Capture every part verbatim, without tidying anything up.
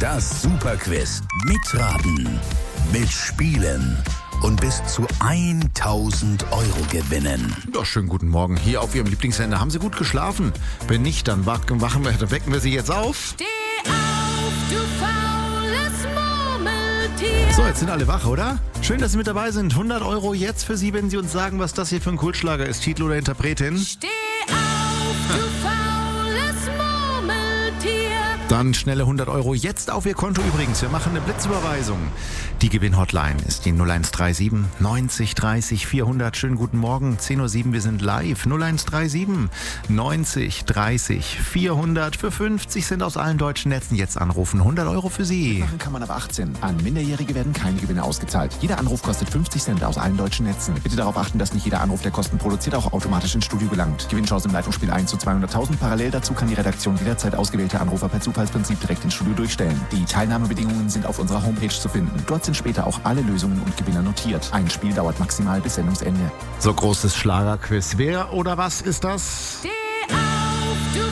Das Superquiz. Mitraten, mitspielen und bis zu tausend Euro gewinnen. Ja, schönen guten Morgen hier auf Ihrem Lieblingssender. Haben Sie gut geschlafen? Wenn nicht, dann wachen wir, dann wecken wir Sie jetzt auf. Steh auf, du faules Murmeltier. So, jetzt sind alle wach, oder? Schön, dass Sie mit dabei sind. hundert Euro jetzt für Sie, wenn Sie uns sagen, was das hier für ein Kultschlager ist. Titel oder Interpretin? Steh auf, du faules Murmeltier. Dann schnelle hundert Euro jetzt auf Ihr Konto übrigens. Wir machen eine Blitzüberweisung. Die Gewinnhotline ist die null eins drei sieben neunzig dreißig vierhundert. Schönen guten Morgen, zehn Uhr sieben, wir sind live. null eins drei sieben neunzig dreißig vierhundert. Für fünfzig sind aus allen deutschen Netzen jetzt anrufen. hundert Euro für Sie. Machen kann man ab achtzehn. An Minderjährige werden keine Gewinne ausgezahlt. Jeder Anruf kostet fünfzig Cent aus allen deutschen Netzen. Bitte darauf achten, dass nicht jeder Anruf, der Kosten produziert, auch automatisch ins Studio gelangt. Gewinnchance im Leitungsspiel eins zu zweihunderttausend. Parallel dazu kann die Redaktion jederzeit ausgewählte Anrufer per Zufallsprinzip direkt ins Studio durchstellen. Die Teilnahmebedingungen sind auf unserer Homepage zu finden. Dort sind später auch alle Lösungen und Gewinner notiert. Ein Spiel dauert maximal bis Sendungsende. So, großes Schlagerquiz. Wer oder was ist das? Steh auf, du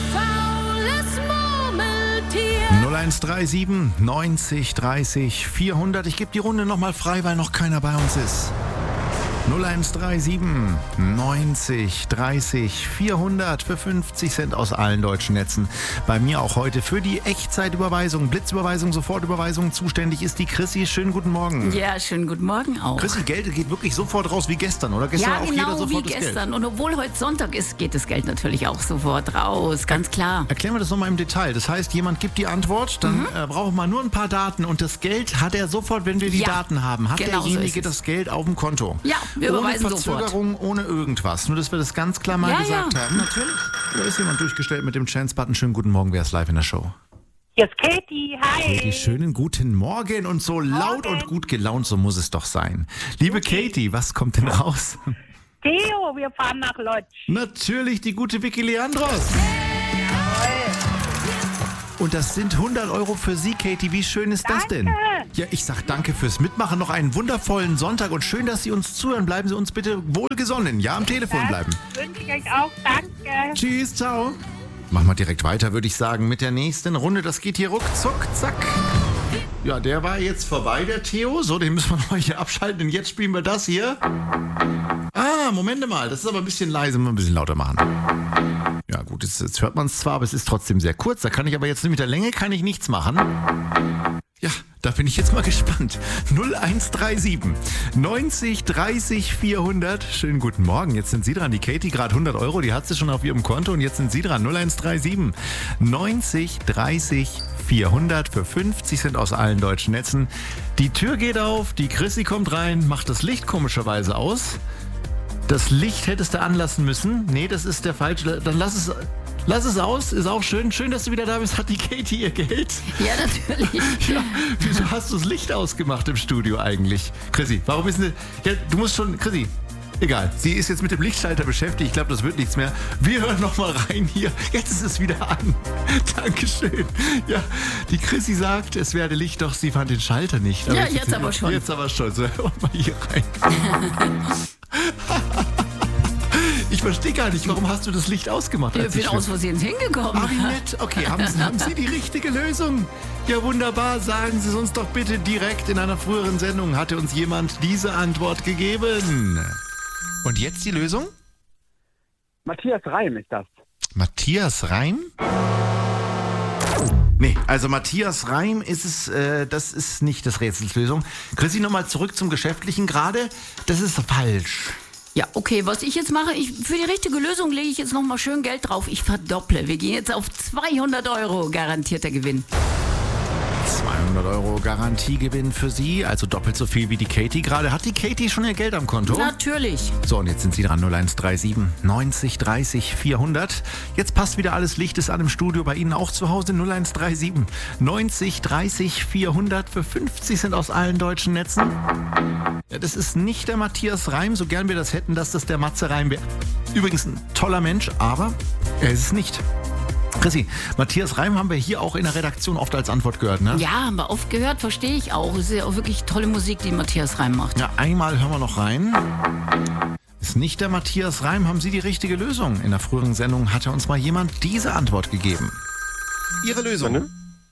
faules Murmeltier. null eins drei sieben neunzig dreißig vierhundert. Ich gebe die Runde nochmal frei, weil noch keiner bei uns ist. null eins drei sieben neunzig dreißig vierhundert für fünfzig Cent aus allen deutschen Netzen. Bei mir auch heute für die Echtzeitüberweisung, Blitzüberweisung, Sofortüberweisung zuständig ist die Chrissy. Schönen guten Morgen. Ja, schönen guten Morgen auch. Chrissy, Geld geht wirklich sofort raus wie gestern, oder? Gestern Ja, auch jeder genau wie sofort das gestern. Geld. Und obwohl heute Sonntag ist, geht das Geld natürlich auch sofort raus. Ganz klar. Erklären wir das nochmal im Detail. Das heißt, jemand gibt die Antwort, dann mhm. äh, brauchen wir nur ein paar Daten und das Geld hat er sofort, wenn wir die Ja, Daten haben. Hat genau so derjenige ist es. das Geld auf dem Konto. Ja, wir ohne überweisen sofort. Verzögerung, ohne irgendwas. Nur, dass wir das ganz klar mal Ja, gesagt ja. haben. Natürlich. Da ist jemand durchgestellt mit dem Chance-Button. Schönen guten Morgen, wer ist live in der Show? Hier ist Katie, hi. Katie, schönen guten Morgen und so laut und gut gelaunt, so muss es doch sein. Liebe Katie, was kommt denn raus? Theo, wir fahren nach Lodz. Natürlich die gute Vicky Leandros. Und das sind hundert Euro für Sie, Katie. Wie schön ist das denn? Danke. Ja, ich sag danke fürs Mitmachen. Noch einen wundervollen Sonntag und schön, dass Sie uns zuhören. Bleiben Sie uns bitte wohlgesonnen. Ja, am Telefon bleiben. Das wünsche ich euch auch, danke. Tschüss, ciao. Machen wir direkt weiter, würde ich sagen, mit der nächsten Runde. Das geht hier ruckzuck, zack. Ja, der war jetzt vorbei, der Theo. So, den müssen wir noch hier abschalten. Und jetzt spielen wir das hier. Ah, Moment mal. Das ist aber ein bisschen leise. Mal ein bisschen lauter machen. Ja gut, jetzt, jetzt hört man es zwar, aber es ist trotzdem sehr kurz. Da kann ich aber jetzt mit der Länge kann ich nichts machen. Ja, da bin ich jetzt mal gespannt. null eins drei sieben neunzig dreißig vierhundert. Schönen guten Morgen. Jetzt sind Sie dran. Die Katie gerade hundert Euro, die hat sie schon auf ihrem Konto. Und jetzt sind Sie dran. null eins drei sieben neunzig dreißig vierhundert für fünfzig Cent aus allen deutschen Netzen. Die Tür geht auf, die Chrissy kommt rein, macht das Licht komischerweise aus. Das Licht hättest du anlassen müssen. Nee, das ist der falsche. Dann lass es, lass es aus. Ist auch schön. Schön, dass du wieder da bist. Hat die Katie ihr Geld? Ja, natürlich. Ja, wieso hast du das Licht ausgemacht im Studio eigentlich? Chrissy, warum ist denn... Ja, du musst schon... Chrissy, egal. Sie ist jetzt mit dem Lichtschalter beschäftigt. Ich glaube, das wird nichts mehr. Wir hören noch mal rein hier. Jetzt ist es wieder an. Dankeschön. Ja, die Chrissy sagt, es werde Licht, doch sie fand den Schalter nicht. Ja, jetzt aber schon. Jetzt aber schon. So, hör mal hier rein. Ich verstehe gar nicht, warum hast du das Licht ausgemacht? Ich als bin ich aus Versehen hingekommen. Ah, wie nett. Okay, haben Sie, haben Sie die richtige Lösung? Ja, wunderbar. Sagen Sie es uns doch bitte direkt. In einer früheren Sendung hatte uns jemand diese Antwort gegeben. Und jetzt die Lösung? Matthias Reim ist das. Matthias Reim? Nee, also Matthias Reim ist es, äh, das ist nicht das Rätselslösung. Chrissy, nochmal zurück zum Geschäftlichen gerade. Das ist falsch. Ja, okay, was ich jetzt mache, ich, für die richtige Lösung lege ich jetzt nochmal schön Geld drauf. Ich verdopple. Wir gehen jetzt auf zweihundert Euro garantierter Gewinn. zweihundert Euro Garantiegewinn für Sie, also doppelt so viel wie die Katie gerade. Hat die Katie schon ihr Geld am Konto? Natürlich. So, und jetzt sind Sie dran, null eins drei sieben neunzig dreißig vierhundert. Jetzt passt wieder alles, Licht ist an im Studio, bei Ihnen auch zu Hause. null eins drei sieben neunzig dreißig vierhundert für fünfzig Cent aus allen deutschen Netzen. Ja, das ist nicht der Matthias Reim, so gern wir das hätten, dass das der Matze Reim wäre. Übrigens ein toller Mensch, aber er ist es nicht. Chrissy, Matthias Reim haben wir hier auch in der Redaktion oft als Antwort gehört, ne? Ja, haben wir oft gehört, verstehe ich auch. Es ist ja auch wirklich tolle Musik, die Matthias Reim macht. Ja, einmal hören wir noch rein. Ist nicht der Matthias Reim, haben Sie die richtige Lösung? In der früheren Sendung hatte uns mal jemand diese Antwort gegeben. Ihre Lösung?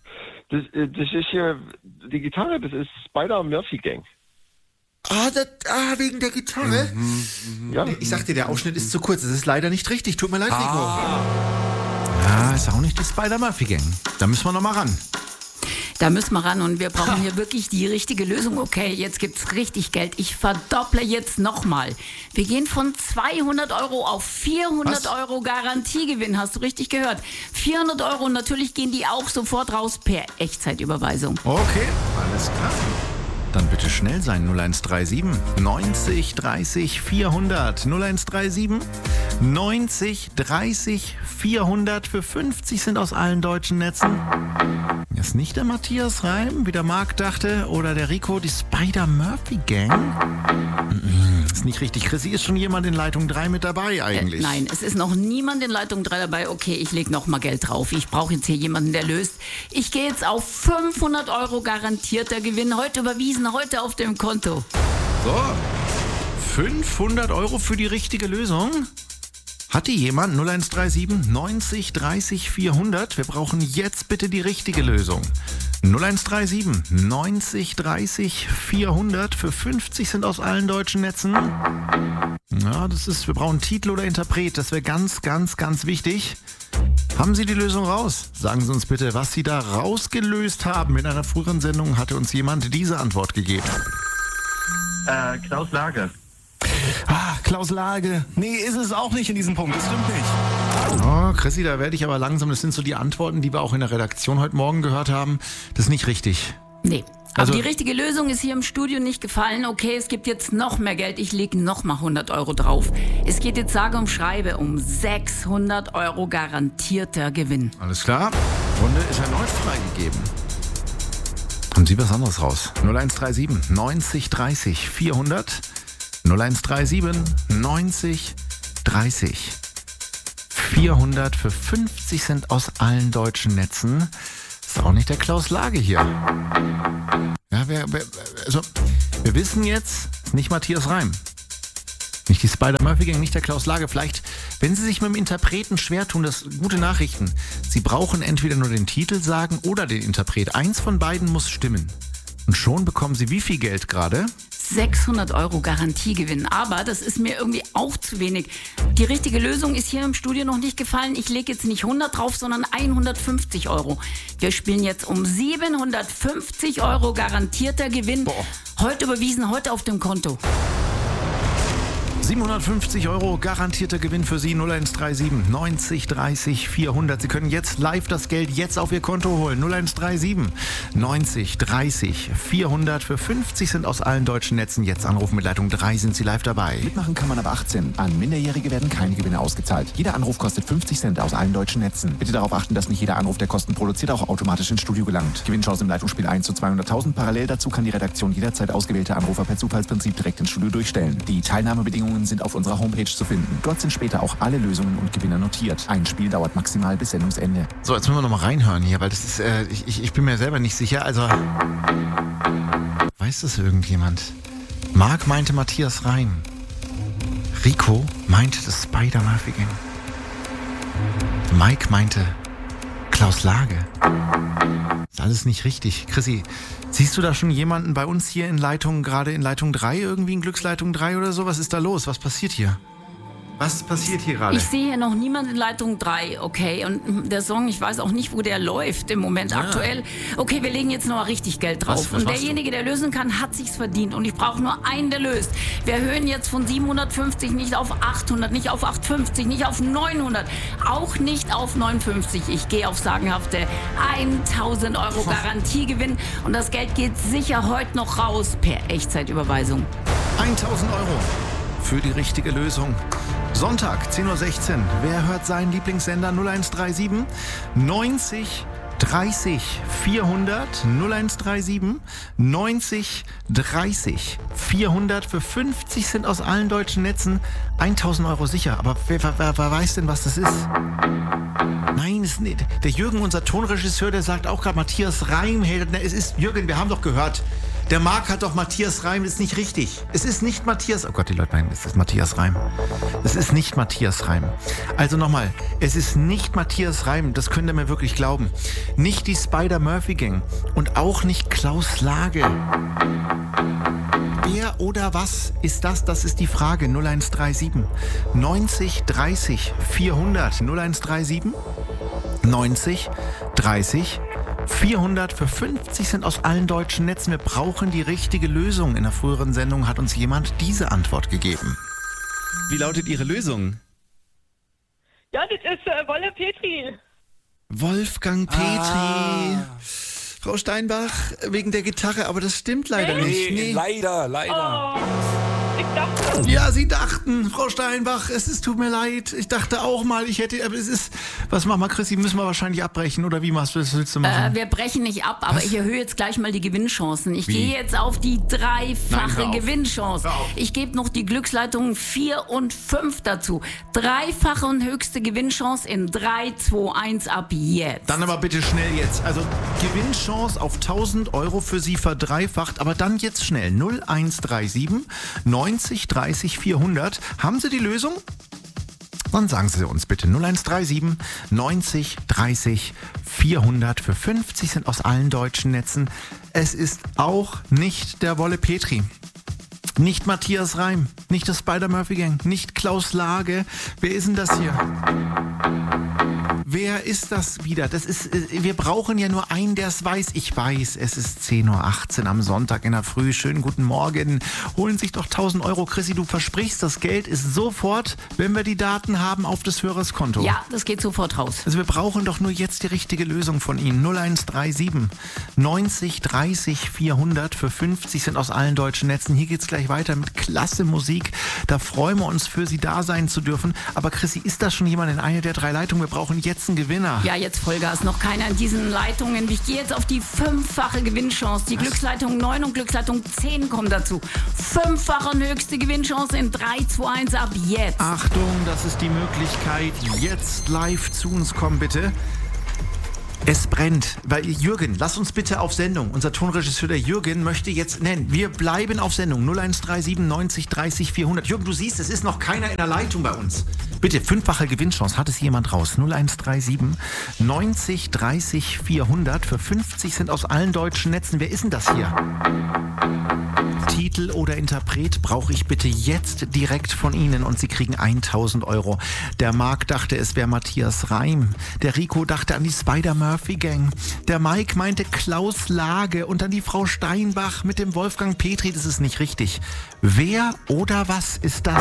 Das, äh, das ist hier, die Gitarre, das ist Spider Murphy Gang. Ah, das, ah, wegen der Gitarre? Mhm, ja. Ich sag dir, der Ausschnitt ist zu kurz. Das ist leider nicht richtig. Tut mir leid, Rico. Ah. Ja, ist auch nicht die Spider Murphy Gang. Da müssen wir noch mal ran. Da müssen wir ran und wir brauchen hier wirklich die richtige Lösung. Okay, jetzt gibt's richtig Geld. Ich verdopple jetzt nochmal. Wir gehen von zweihundert Euro auf vierhundert Was? Euro Garantiegewinn. Hast du richtig gehört? vierhundert Euro und natürlich gehen die auch sofort raus per Echtzeitüberweisung. Okay, alles klar. Dann bitte schnell sein. null eins drei sieben neunzig dreißig vierhundert. null eins drei sieben neunzig dreißig vierhundert. Für fünfzig sind aus allen deutschen Netzen. Ist nicht der Matthias Reim, wie der Marc dachte, oder der Rico, die Spider Murphy Gang? Ist nicht richtig. Chrissy, ist schon jemand in Leitung drei mit dabei eigentlich? Äh, nein, es ist noch niemand in Leitung drei dabei. Okay, ich lege noch mal Geld drauf. Ich brauche jetzt hier jemanden, der löst. Ich gehe jetzt auf fünfhundert Euro garantierter Gewinn. Heute überwiesen, heute auf dem Konto. So, fünfhundert Euro für die richtige Lösung? Hat die jemand? null eins drei sieben neunzig dreißig vierhundert. Wir brauchen jetzt bitte die richtige Lösung. null eins drei sieben neunzig dreißig vierhundert. Für fünfzig sind aus allen deutschen Netzen. Ja, das ist, wir brauchen Titel oder Interpret. Das wäre ganz, ganz, ganz wichtig. Haben Sie die Lösung raus? Sagen Sie uns bitte, was Sie da rausgelöst haben. In einer früheren Sendung hatte uns jemand diese Antwort gegeben. Äh, Klaus Lage. Ah, Klaus Lage. Nee, ist es auch nicht in diesem Punkt. Das stimmt nicht. Oh, Chrissy, da werde ich aber langsam. Das sind so die Antworten, die wir auch in der Redaktion heute Morgen gehört haben. Das ist nicht richtig. Nee. Aber Also- die richtige Lösung ist hier im Studio nicht gefallen. Okay, es gibt jetzt noch mehr Geld. Ich lege noch mal hundert Euro drauf. Es geht jetzt sage und schreibe um sechshundert Euro garantierter Gewinn. Alles klar. Runde ist erneut freigegeben. Haben Sie was anderes raus? null eins drei sieben neunzig dreißig vierhundert. null eins drei sieben neunzig dreißig vierhundert. Für fünfzig sind aus allen deutschen Netzen. Ist auch nicht der Klaus Lage hier. Ja, wer, wer, also, wir wissen jetzt, ist nicht Matthias Reim. Nicht die Spider Murphy Gang, nicht der Klaus Lage. Vielleicht, wenn Sie sich mit dem Interpreten schwer tun, das gute Nachrichten. Sie brauchen entweder nur den Titel sagen oder den Interpret. Eins von beiden muss stimmen. Und schon bekommen Sie wie viel Geld gerade? sechshundert Euro Garantiegewinn. Aber das ist mir irgendwie auch zu wenig. Die richtige Lösung ist hier im Studio noch nicht gefallen. Ich lege jetzt nicht hundert drauf, sondern hundertfünfzig Euro. Wir spielen jetzt um siebenhundertfünfzig Euro garantierter Gewinn. Boah. Heute überwiesen, heute auf dem Konto. siebenhundertfünfzig Euro garantierter Gewinn für Sie. null eins drei sieben neunzig dreißig vierhundert. Sie können jetzt live das Geld jetzt auf Ihr Konto holen. null eins drei sieben neunzig dreißig vierhundert. Für fünfzig sind aus allen deutschen Netzen. Jetzt anrufen mit Leitung drei, sind Sie live dabei. Mitmachen kann man ab achtzehn. An Minderjährige werden keine Gewinne ausgezahlt. Jeder Anruf kostet fünfzig Cent aus allen deutschen Netzen. Bitte darauf achten, dass nicht jeder Anruf, der Kosten produziert, auch automatisch ins Studio gelangt. Gewinnchance im Leitungsspiel eins zu zweihunderttausend. Parallel dazu kann die Redaktion jederzeit ausgewählte Anrufer per Zufallsprinzip direkt ins Studio durchstellen. Die Teilnahmebedingungen sind auf unserer Homepage zu finden. Dort sind später auch alle Lösungen und Gewinner notiert. Ein Spiel dauert maximal bis Sendungsende. So, jetzt müssen wir noch mal reinhören hier, weil das ist, äh, ich, ich, ich bin mir selber nicht sicher. Also, weiß das irgendjemand? Marc meinte Matthias Reim. Rico meinte das Spider Murphy Gang. Mike meinte Klaus Lage. Ist alles nicht richtig. Chrissy, siehst du da schon jemanden bei uns hier in Leitung, gerade in Leitung drei, irgendwie in Glücksleitung drei oder so? Was ist da los? Was passiert hier? Was passiert hier gerade? Ich sehe hier noch niemanden in Leitung drei, okay. Und der Song, ich weiß auch nicht, wo der läuft im Moment Ja. aktuell. Okay, wir legen jetzt noch mal richtig Geld drauf. Was- was und machst du? derjenige, der lösen kann, hat sich's verdient. Und ich brauche nur einen, der löst. Wir erhöhen jetzt von siebenhundertfünfzig nicht auf achthundert, nicht auf achthundertfünfzig, nicht auf neunhundert, auch nicht auf neunundfünfzig. Ich gehe auf sagenhafte tausend Euro Garantiegewinn. Und das Geld geht sicher heute noch raus per Echtzeitüberweisung. tausend Euro für die richtige Lösung. Sonntag, zehn Uhr sechzehn. Wer hört seinen Lieblingssender? null eins drei sieben neunzig dreißig vierhundert. null eins drei sieben neunzig dreißig vierhundert. Für fünfzig sind aus allen deutschen Netzen tausend Euro sicher. Aber wer, wer, wer weiß denn, was das ist? Nein, es ist nicht. Der Jürgen, unser Tonregisseur, der sagt auch gerade Matthias Reim. Hey, es ist Jürgen, wir haben doch gehört. Der Marc hat doch Matthias Reim, das ist nicht richtig. Es ist nicht Matthias, oh Gott, die Leute meinen, es ist Matthias Reim. Es ist nicht Matthias Reim. Also nochmal, es ist nicht Matthias Reim, das könnt ihr mir wirklich glauben. Nicht die Spider-Murphy-Gang und auch nicht Klaus Lage. Wer oder was ist das? Das ist die Frage. null eins drei sieben neunzig dreißig vierhundert. null eins drei sieben neunzig dreißig vierhundert. Für fünfzig Cent aus allen deutschen Netzen. Wir brauchen die richtige Lösung. In der früheren Sendung hat uns jemand diese Antwort gegeben. Wie lautet Ihre Lösung? Ja, das ist äh, Wolle Petri. Wolfgang Petri. Ah. Frau Steinbach, wegen der Gitarre, aber das stimmt leider Nee, nicht. Nee, leider, leider. Oh, ich dachte, Ja, Sie dachten, Frau Steinbach, es ist, tut mir leid. Ich dachte auch mal, ich hätte, aber es ist, was machen wir, Chrissy, müssen wir wahrscheinlich abbrechen, oder wie machst du das, willst du machen? Äh, wir brechen nicht ab, aber Was? ich erhöhe jetzt gleich mal die Gewinnchancen. Ich Wie? gehe jetzt auf die Nein, dreifache hör auf. Gewinnchance. Hör auf. Ich gebe noch die Glücksleitungen vier und fünf dazu. Dreifache und höchste Gewinnchance in drei, zwei, eins ab jetzt. Dann aber bitte schnell jetzt. Also Gewinnchance auf tausend Euro für Sie verdreifacht, aber dann jetzt schnell. null eins drei sieben neunzig dreißig vierhundert. Haben Sie die Lösung? Dann sagen Sie uns bitte null eins drei sieben neunzig dreißig vierhundert für fünfzig Cent aus allen deutschen Netzen. Es ist auch nicht der Wolle Petri. Nicht Matthias Reim, nicht das Spider-Murphy-Gang, nicht Klaus Lage. Wer ist denn das hier? Wer ist das wieder? Das ist, wir brauchen ja nur einen, der es weiß. Ich weiß, es ist zehn Uhr achtzehn am Sonntag in der Früh. Schönen guten Morgen. Holen sich doch tausend Euro. Chrissy, du versprichst, das Geld ist sofort, wenn wir die Daten haben, auf des Hörers Konto. Ja, das geht sofort raus. Also wir brauchen doch nur jetzt die richtige Lösung von Ihnen. null eins drei sieben neunzig dreißig vierhundert für fünfzig Cent aus allen deutschen Netzen. Hier geht's gleich weiter mit klasse Musik. Da freuen wir uns, für Sie da sein zu dürfen. Aber Chrissy, ist da schon jemand in einer der drei Leitungen? Wir brauchen jetzt einen Gewinner. Ja, jetzt Vollgas. Noch keiner in diesen Leitungen. Ich gehe jetzt auf die fünffache Gewinnchance. Die Glücksleitung neun und Glücksleitung zehn kommen dazu. Fünffache und höchste Gewinnchance in drei, zwei, eins ab jetzt. Achtung, das ist die Möglichkeit. Jetzt live zu uns kommen, bitte. Es brennt. Weil Jürgen, lass uns bitte auf Sendung. Unser Tonregisseur, der Jürgen, möchte jetzt nennen. Wir bleiben auf Sendung. null eins drei sieben neunzig dreißig vierhundert. Jürgen, du siehst, es ist noch keiner in der Leitung bei uns. Bitte, fünffache Gewinnchance. Hat es jemand raus? null eins drei sieben neunzig dreißig vierhundert für fünfzig Cent aus allen deutschen Netzen. Wer ist denn das hier? Titel oder Interpret brauche ich bitte jetzt direkt von Ihnen und Sie kriegen tausend Euro. Der Marc dachte, es wäre Matthias Reim. Der Rico dachte an die Spider-Murphy-Gang. Der Mike meinte Klaus Lage und dann die Frau Steinbach mit dem Wolfgang Petri. Das ist nicht richtig. Wer oder was ist das?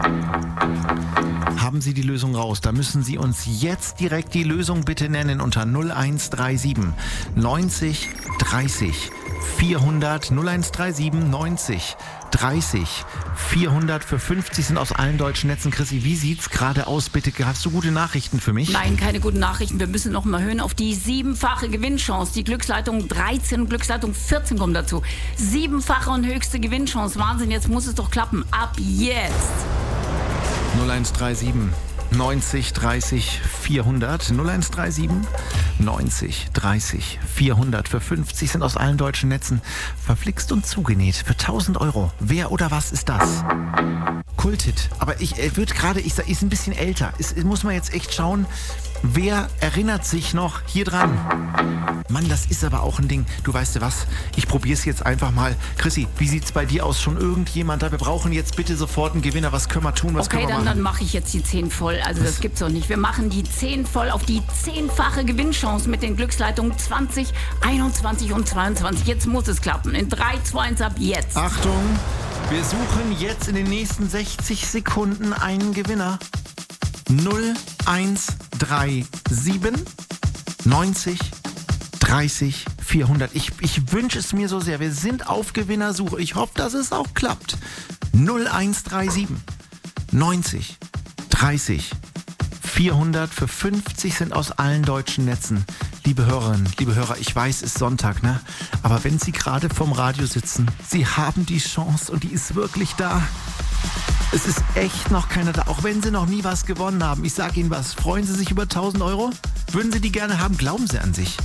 Haben Sie die Lösung raus? Da müssen Sie uns jetzt direkt die Lösung bitte nennen unter null eins drei sieben neunzig dreißig vierhundert. null eins drei sieben neunzig dreißig vierhundert für fünfzig sind aus allen deutschen Netzen. Chrissy, wie sieht's gerade aus? Bitte, hast du gute Nachrichten für mich? Nein, keine guten Nachrichten. Wir müssen noch mal hören auf die siebenfache Gewinnchance. Die Glücksleitung dreizehn und Glücksleitung vierzehn kommen dazu. Siebenfache und höchste Gewinnchance. Wahnsinn, jetzt muss es doch klappen. Ab jetzt. null eins drei sieben neunzig dreißig vierhundert. null eins drei sieben neunzig dreißig vierhundert für fünfzig sind aus allen deutschen Netzen. Verflixt und zugenäht für tausend Euro. Wer oder was ist das? Kulthit. Aber ich er wird gerade, ich sag, ist ein bisschen älter. Ist, muss man jetzt echt schauen. Wer erinnert sich noch hier dran? Mann, das ist aber auch ein Ding. Du weißt du was? Ich probier's jetzt einfach mal. Chrissy, wie sieht's bei dir aus? Schon irgendjemand da? Wir brauchen jetzt bitte sofort einen Gewinner. Was können wir tun? Was Okay, können wir dann, machen? dann mache ich jetzt die zehn voll. Also das gibt's doch nicht. Wir machen die zehn voll auf die zehnfache Gewinnchance mit den Glücksleitungen zwanzig, einundzwanzig und zweiundzwanzig. Jetzt muss es klappen. In drei, zwei, eins ab jetzt. Achtung, wir suchen jetzt in den nächsten sechzig Sekunden einen Gewinner. null eins drei sieben neunzig dreißig vierhundert. Ich, ich wünsche es mir so sehr. Wir sind auf Gewinnersuche. Ich hoffe, dass es auch klappt. null eins drei sieben neunzig dreißig vierhundert für fünfzig sind aus allen deutschen Netzen. Liebe Hörerinnen, liebe Hörer, ich weiß, es ist Sonntag, ne? Aber wenn Sie gerade vorm Radio sitzen, Sie haben die Chance und die ist wirklich da. Es ist echt noch keiner da, auch wenn Sie noch nie was gewonnen haben. Ich sage Ihnen was, freuen Sie sich über tausend Euro? Würden Sie die gerne haben? Glauben Sie an sich?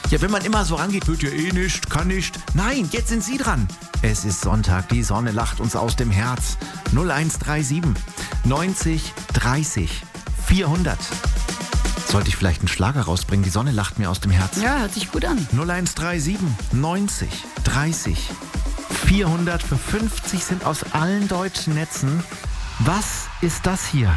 Ja, wenn man immer so rangeht, wird ja eh nicht, kann nicht. Nein, jetzt sind Sie dran. Es ist Sonntag, die Sonne lacht uns aus dem Herz. null eins drei sieben neunzig dreißig vierhundert. Sollte ich vielleicht einen Schlager rausbringen? Die Sonne lacht mir aus dem Herz. Ja, hört sich gut an. null eins drei sieben neunzig dreißig vierhundert. Für fünfzig sind aus allen deutschen Netzen. Was ist das hier?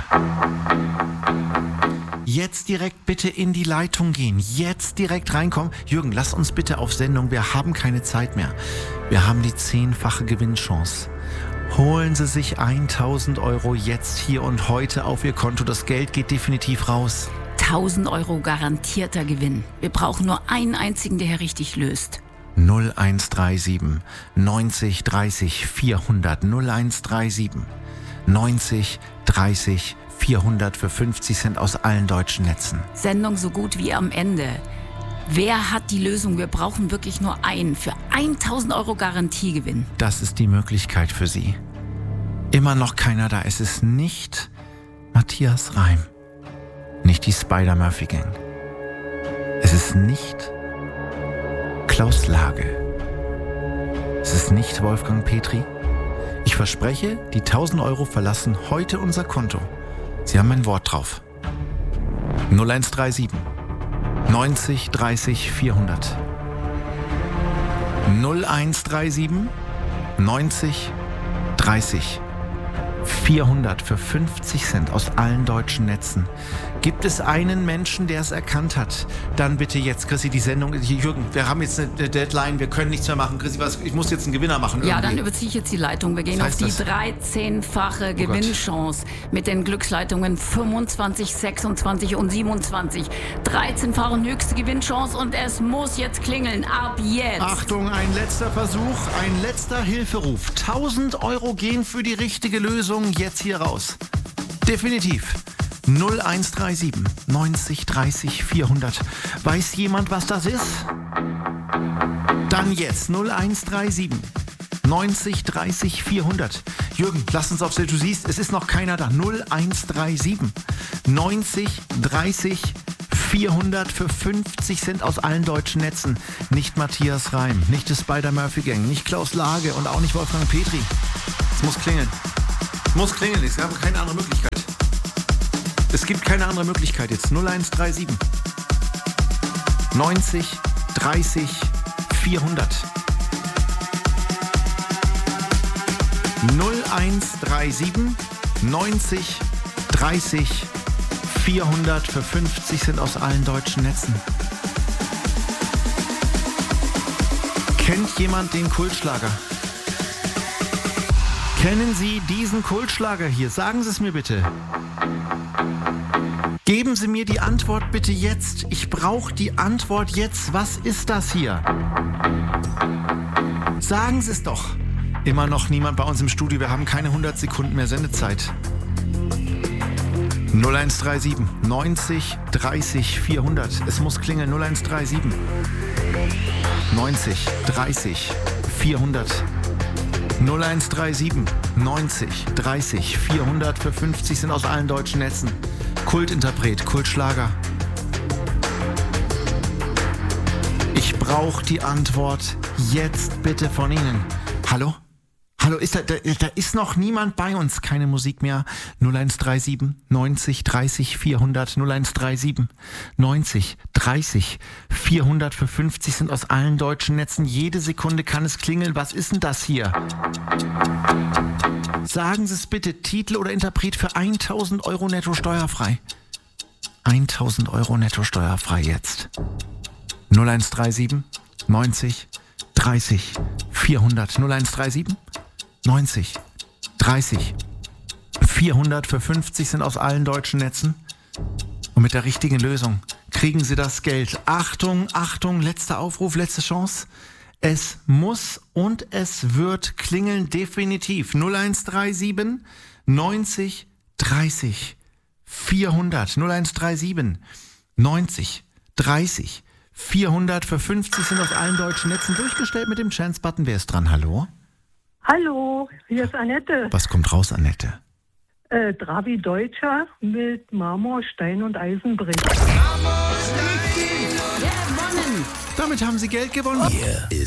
Jetzt direkt bitte in die Leitung gehen. Jetzt direkt reinkommen. Jürgen, lass uns bitte auf Sendung. Wir haben keine Zeit mehr. Wir haben die zehnfache Gewinnchance. Holen Sie sich tausend Euro jetzt hier und heute auf Ihr Konto. Das Geld geht definitiv raus. tausend Euro garantierter Gewinn. Wir brauchen nur einen einzigen, der hier richtig löst. null eins drei sieben neunzig dreißig vierhundert. null eins drei sieben neunzig dreißig vierhundert für fünfzig Cent aus allen deutschen Netzen. Sendung so gut wie am Ende. Wer hat die Lösung? Wir brauchen wirklich nur einen für tausend Euro Garantiegewinn. Das ist die Möglichkeit für Sie. Immer noch keiner da. Es ist nicht Matthias Reim. Nicht die Spider-Murphy-Gang. Es ist nicht Klaus Lage. Es ist nicht Wolfgang Petri. Ich verspreche, die tausend Euro verlassen heute unser Konto. Sie haben mein Wort drauf. null eins drei sieben neunzig dreißig vierhundert. null eins drei sieben neunzig dreißig vierhundert für fünfzig Cent aus allen deutschen Netzen. Gibt es einen Menschen, der es erkannt hat? Dann bitte jetzt, Chrissy, die Sendung. Jürgen, wir haben jetzt eine Deadline, wir können nichts mehr machen. Chrissy, was, ich muss jetzt einen Gewinner machen. Ja, dann überziehe ich jetzt die Leitung. Wir gehen Was auf heißt die das? dreizehnfache Gewinnchance mit den Glücksleitungen fünfundzwanzig, sechsundzwanzig und siebenundzwanzig. dreizehnfache höchste Gewinnchance und es muss jetzt klingeln. Ab jetzt. Achtung, ein letzter Versuch, ein letzter Hilferuf. tausend Euro gehen für die richtige Lösung jetzt hier raus. Definitiv. null eins drei sieben neunzig dreißig vierhundert. Weiß jemand, was das ist? Dann jetzt null eins drei sieben neunzig dreißig vierhundert. Jürgen, lass uns aufs Bild. Du siehst, es ist noch keiner da. null eins drei sieben neunzig dreißig vierhundert für fünfzig Cent aus allen deutschen Netzen. Nicht Matthias Reim, nicht die Spider-Murphy-Gang, nicht Klaus Lage und auch nicht Wolfgang Petri. Es muss klingeln. Es muss klingeln, es gab keine andere Möglichkeit. Es gibt keine andere Möglichkeit jetzt. null eins drei sieben neunzig dreißig vierhundert. null eins drei sieben neunzig dreißig vierhundert für fünfzig Cent aus allen deutschen Netzen. Kennt jemand den Kultschlager? Kennen Sie diesen Kultschlager hier? Sagen Sie es mir bitte. Geben Sie mir die Antwort bitte jetzt. Ich brauche die Antwort jetzt. Was ist das hier? Sagen Sie es doch. Immer noch niemand bei uns im Studio. Wir haben keine hundert Sekunden mehr Sendezeit. null eins drei sieben neunzig dreißig vierhundert. Es muss klingeln. null eins drei sieben neunzig dreißig vierhundert. null eins drei sieben neunzig dreißig vierhundert für fünfzig sind aus allen deutschen Netzen. Kultinterpret, Kultschlager. Ich brauche die Antwort jetzt bitte von Ihnen. Hallo? Hallo, ist da, da, da ist noch niemand bei uns. Keine Musik mehr. null eins drei sieben neunzig dreißig vierhundert. null eins drei sieben neunzig dreißig vierhundert für fünfzig sind aus allen deutschen Netzen. Jede Sekunde kann es klingeln. Was ist denn das hier? Sagen Sie es bitte. Titel oder Interpret für tausend Euro netto steuerfrei. tausend Euro netto steuerfrei jetzt. null eins drei sieben neunzig dreißig vierhundert. null eins drei sieben neunzig dreißig vierhundert für fünfzig sind aus allen deutschen Netzen. Und mit der richtigen Lösung kriegen Sie das Geld. Achtung, Achtung, letzter Aufruf, letzte Chance. Es muss und es wird klingeln, definitiv. null eins drei sieben neunzig dreißig vierhundert. null eins drei sieben neunzig dreißig vierhundert für fünfzig sind aus allen deutschen Netzen durchgestellt mit dem Chance-Button. Wer ist dran? Hallo? Hallo, hier ist Annette. Was kommt raus, Annette? Äh, Dravi Deutscher mit Marmor, Stein und Eisenbrich. Gewonnen! Damit haben Sie Geld gewonnen. Hier ist